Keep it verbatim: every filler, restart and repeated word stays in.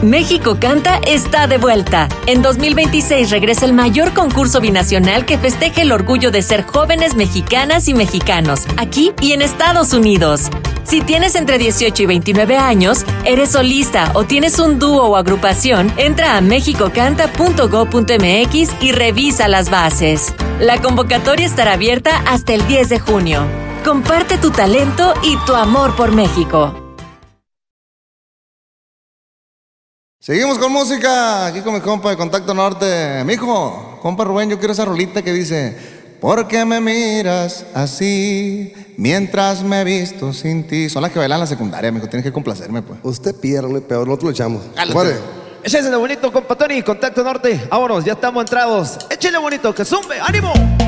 México Canta está de vuelta. En dos mil veintiséis regresa el mayor concurso binacional que festeja el orgullo de ser jóvenes mexicanas y mexicanos, aquí y en Estados Unidos. Si tienes entre dieciocho y veintinueve años, eres solista o tienes un dúo o agrupación, entra a mexico canta punto gob punto mx y revisa las bases. La convocatoria estará abierta hasta el diez de junio. Comparte tu talento y tu amor por México. Seguimos con música, aquí con mi compa de Contacto Norte. Mijo, compa Rubén, yo quiero esa rolita que dice: ¿por qué me miras así mientras me he visto sin ti? Son las que bailan en la secundaria, mijo, tienes que complacerme, pues. Usted pierde, peor, nosotros lo echamos. Vale. Ese es el bonito, compa Tony, Contacto Norte. Vámonos, ya estamos entrados. Échale bonito, que zumbe, ánimo.